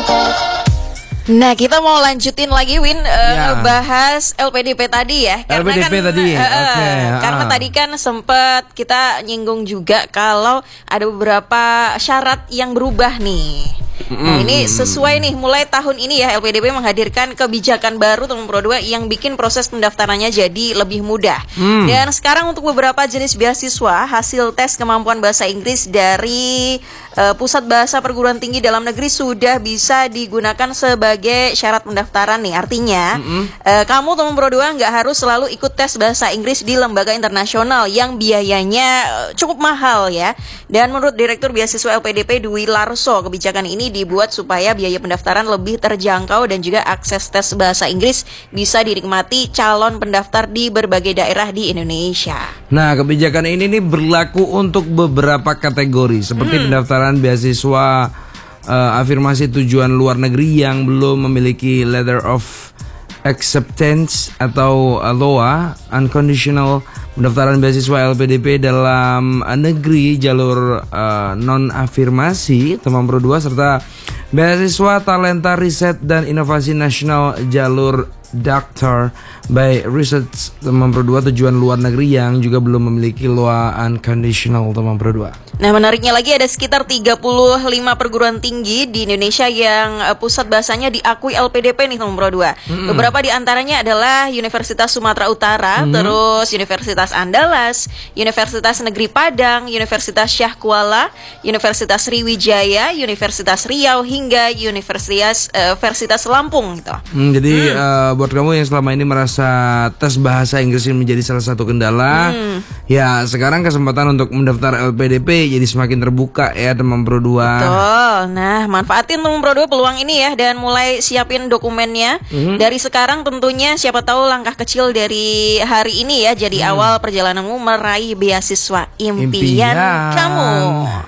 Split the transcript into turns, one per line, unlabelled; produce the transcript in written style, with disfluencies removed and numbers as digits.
Nah, kita mau lanjutin lagi Win bahas LPDP tadi ya. Karena
LPDP
kan,
tadi.
Karena tadi kan sempat kita nyinggung juga kalau ada beberapa syarat yang berubah nih. Nah, ini sesuai nih, mulai tahun ini ya LPDP menghadirkan kebijakan baru teman Pro 2 yang bikin proses pendaftarannya jadi lebih mudah. Dan sekarang untuk beberapa jenis beasiswa, hasil tes kemampuan bahasa Inggris dari Pusat Bahasa Perguruan Tinggi Dalam Negeri sudah bisa digunakan sebagai syarat pendaftaran nih. Artinya kamu teman Pro 2 nggak harus selalu ikut tes bahasa Inggris di lembaga internasional yang biayanya cukup mahal ya. Dan menurut Direktur Beasiswa LPDP Dwi Larso, kebijakan ini dibuat supaya biaya pendaftaran lebih terjangkau dan juga akses tes bahasa Inggris bisa dinikmati calon pendaftar di berbagai daerah di Indonesia.
Nah, kebijakan ini nih berlaku untuk beberapa kategori seperti pendaftaran beasiswa afirmasi tujuan luar negeri yang belum memiliki letter of acceptance atau LOA, unconditional pendaftaran beasiswa LPDP dalam negeri jalur non-afirmasi teman Pro 2 serta beasiswa talenta riset dan inovasi nasional jalur Doctor by Research teman Pro 2 tujuan luar negeri yang juga belum memiliki LOA unconditional teman Pro 2.
Nah, menariknya lagi ada sekitar 35 perguruan tinggi di Indonesia yang pusat bahasanya diakui LPDP nih teman Pro 2. Beberapa di antaranya adalah Universitas Sumatera Utara, terus Universitas Andalas, Universitas Negeri Padang, Universitas Syah Kuala, Universitas Sriwijaya, Universitas Riau hingga Universitas Lampung gitu.
Jadi buat kamu yang selama ini merasa tes bahasa Inggris ini menjadi salah satu kendala, ya sekarang kesempatan untuk mendaftar LPDP jadi semakin terbuka ya teman Pro 2.
Betul. Nah, manfaatin teman Pro 2 peluang ini ya dan mulai siapin dokumennya dari sekarang tentunya, siapa tahu langkah kecil dari hari ini ya jadi awal perjalananmu meraih beasiswa impian kamu.